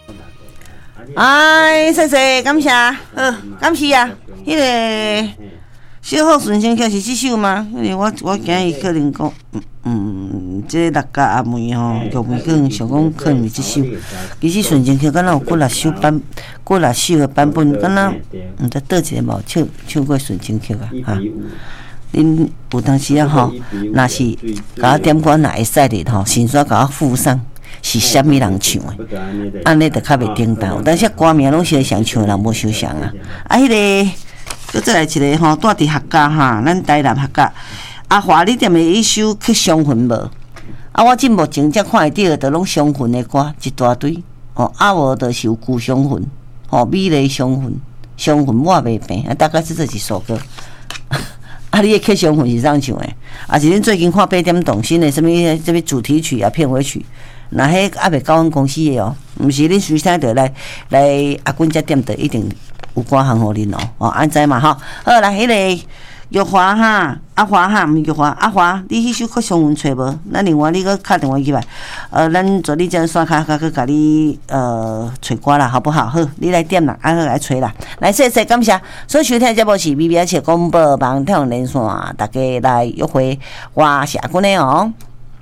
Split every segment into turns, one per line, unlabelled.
哎，谢谢，感谢，感谢啊。迄个小好顺心曲是这首吗？因为我今日可能讲，这六甲阿妹吼，玉梅讲想讲可能是这首。其实顺心曲敢若有过6首的版本，敢若毋知倒一个嘛有唱过顺心曲啊哈。恁有当时啊吼，若是甲我点歌若会使哩吼，先煞甲我附上。是虾米人唱的？安尼就较袂叮当。但是歌名拢是想唱的人无想象啊。迄个，再来一个吼，住伫客家哈，咱台南客家。阿华，你踮的一首去相魂无？我即目前才看会到，就拢相魂的歌一大堆。无就是有旧相魂，美丽相魂，相魂我袂变，大概是这几首歌。你的去相魂是怎唱的？是恁最近看8点动心的什么主题曲啊、片尾曲？那迄还袂到阮公司的毋是恁随时就来阿君遮店的一定有歌行互恁安知嘛吼？好来，迄个玉华哈，阿华哈，毋是玉华，阿华，你迄首课上文找无？咱另外你搁敲电话去吧。咱助理这线卡去甲你找歌啦，好不好？好，你来点啦，好来找啦。来，谢谢感谢。所以收听节目是 BBS 广播网跳连线，大家来约会，我是阿君的哦。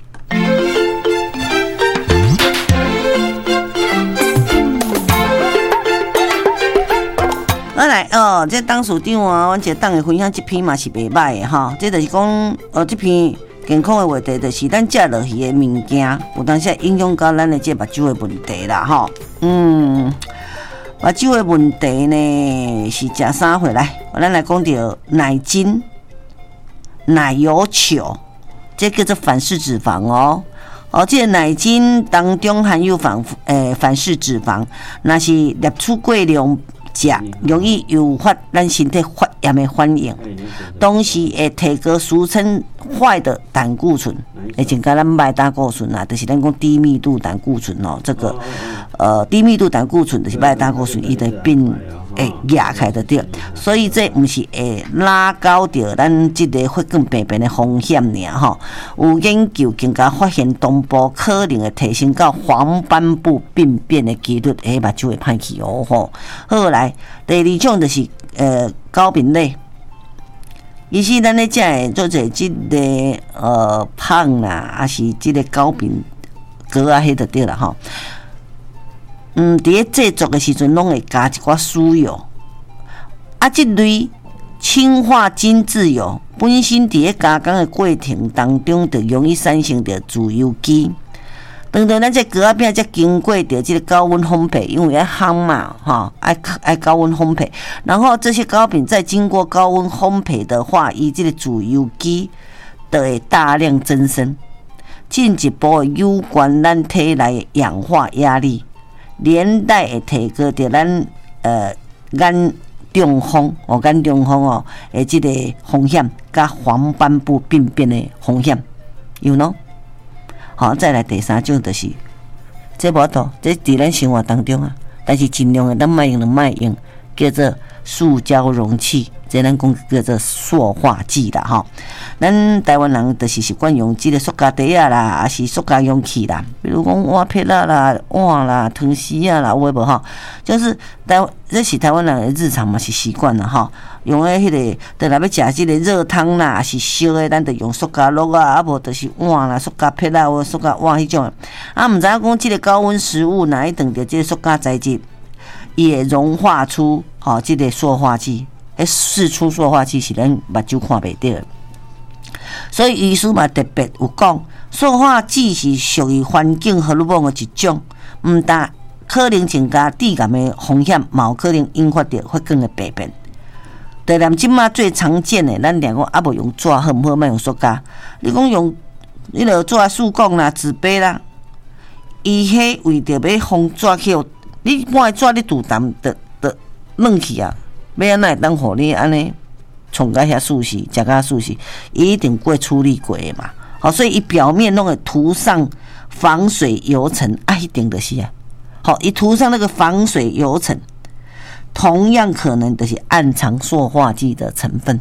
来这董事长阮一个党的分享这篇嘛是袂歹的吼，这就是讲这篇健康的话题，就是咱食落去的物件，有当时影响到咱的这目睭的问题啦吼。目睭的问题呢是食啥回来？咱来讲到奶精、奶油球，这叫做反式脂肪哦。这个奶精当中含有反式脂肪，那是摄取过量。容易诱发咱身体发炎的反应，同时会提高俗称坏的胆固醇，而且甲咱歹胆固醇啊，就是咱讲低密度胆固醇哦。这个低密度胆固醇就是歹胆固醇，伊就变会压开的对，所以这毋是会拉高着咱即个血管病变的风险尔吼。有研究更加发现，同步可能会提升到黄斑部病变的几率，目睭会歹去哦吼。好来，第二种就是高饼类。其实咱咧食的做者即个胖啦，还是即个高饼糕啊，迄就对啦吼。伫咧制作的时阵，拢会加一寡酥油。即类氢化精制油本身伫咧加工的过程当中，就容易产生着自由基。当然，咱这糕仔饼才经过着这个高温烘焙，因为要烘嘛，爱高温烘焙。然后这些糕饼再经过高温烘焙的话，伊这个自由基就会大量增生，进一步有关咱体内的氧化压力，连带会提高着咱眼中风的这个风险，甲黄斑部病变的风险，有喏。好，再来第三种就是这无错，这伫咱生活当中啊，但是尽量的咱莫用，叫做塑胶容器，这咱讲叫做塑化剂啦吼。咱台湾人就是习惯用这个塑胶袋啊啦，还是塑胶容器啦，比如讲碗撇啦、碗啦、汤匙啊啦，有诶无吼？就是这是台湾人的日常嘛，是习惯啦吼。用诶迄个，等来要食即个热汤啦，还是烧诶，咱就用塑胶箩啊，无就是碗啦、塑胶撇啦或塑胶碗迄种毋知影讲即个高温食物若一等着即个塑胶材质，也融化出即个塑化剂，释出塑化剂是咱目睭看袂到。所以医师嘛特别有讲，塑化剂是属于环境荷尔蒙的一种，毋但可能增加致癌的风险，嘛有可能引发着血管的病变。就连即马最常见的，咱俩讲无用纸好毋好？莫用塑胶。你讲用迄落纸塑胶啦、纸杯啦，伊迄为着要防纸去，你半个纸你煮淡，就软去啊！要安怎会当互你安尼创甲遐舒适，食甲舒适，伊一定过处理过的嘛。好，所以伊表面弄会涂上防水油层，一定就是啊。好，伊涂上那个防水油层。同样可能就是暗藏塑化剂的成分，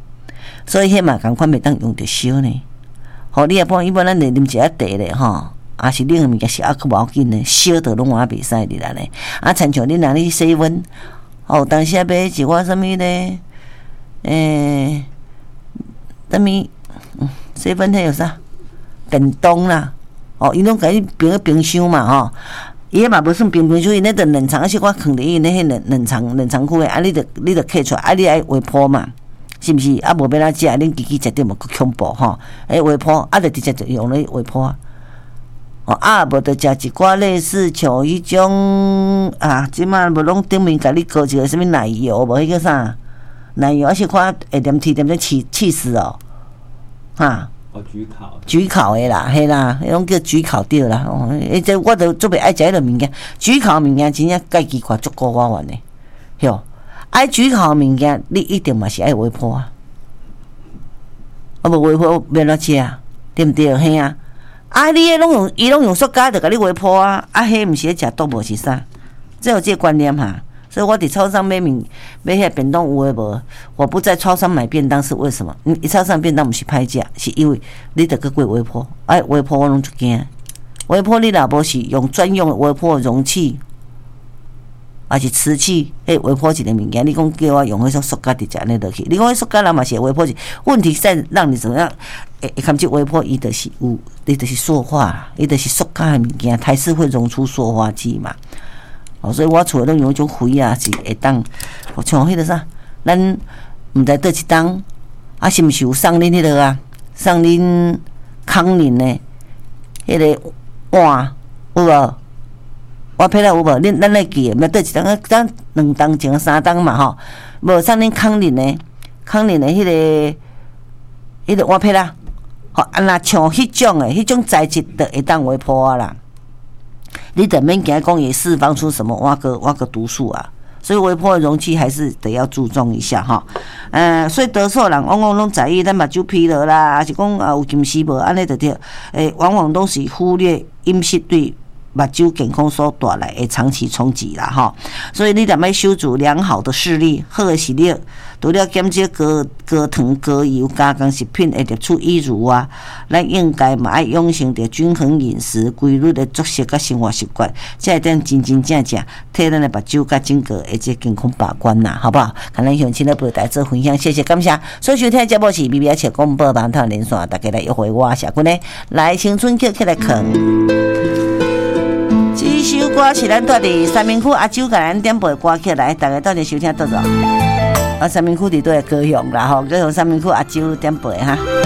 所以迄嘛共款袂当用着烧呢。好，你一般咱来啉一下茶咧吼， 啊是冷的物件是佫无要紧的，烧着拢还袂使哩啦咧。啊，亲像恁若咧洗温，当时买一碗啥物咧？啥物？洗温迄有啥？便当啦，伊拢甲你冰个冰箱嘛，伊迄嘛无算冰箱，伊那着冷藏，而且我放伫伊那迄冷藏库诶，你着摕出来，你爱微波嘛，是毋是？啊，无要哪食，恁自己食着无佫恐怖微波，就直接就用咧微波无着食一寡类似像迄种即马无拢顶面甲你搁一个啥物奶油，无迄个啥奶油，而且看会点气死焗烤的啦，嘿啦，迄种叫焗烤对啦。这我都做袂爱食迄个物件，焗烤物件真正介奇怪，足高我玩的，哟。爱焗烤物件，你一定嘛是爱微波无微波要哪食对毋对？嘿啊，你迄伊拢用塑胶，就甲你微波迄毋是咧食毒无是啥？这有这个观念所以我伫超商买迄便当有诶无？我不在超商买便当是为什么？超商便当毋是歹食，是因为你得去过微波，微波我拢就惊。微波你若无是用专用的微波容器，还是瓷器，微波一个物件，你讲叫我用迄种塑胶直接安尼落去，你讲迄塑胶人嘛是微波是，问题在让你怎么样？看这微波伊就是有，伊就是塑化，伊就是塑胶的物件，还是会溶出塑化剂嘛。所以我厝内拢用迄种灰是会当，像迄个啥，咱毋知倒一档，是毋是有送恁迄个送恁康宁的迄个碗有无？我配了有无？咱来记，毋知倒一档，咱2档前3档嘛无送恁康宁的迄个碗配啦，若像迄种材质的会当微波啦。你得免惊讲也释放出什么挖个毒素所以微波的容器还是得要注重一下所以多数人往往拢在意咱目睭疲劳啦，还是讲有近视无安尼就对，往往都是忽略饮食对目睭健康所带来的长期冲击啦所以你若要修筑良好的视力，好的视力，除了减少高糖高油加工食品会摄取以外咱应该嘛爱养成着均衡饮食、规律的作息甲生活习惯，才会当真正替咱的目睭甲整个的这健康把关啦，好不好？看咱乡亲来陪大家做分享，谢谢感谢。所以收听的节目是 BBS 广播网台连线，大家来约会我谢君呢来青春曲起来扛。这首歌是咱带伫三明区阿周甲咱点播的歌曲来，大家到底收听倒走。三明区伫对高雄啦高雄三明区阿周点播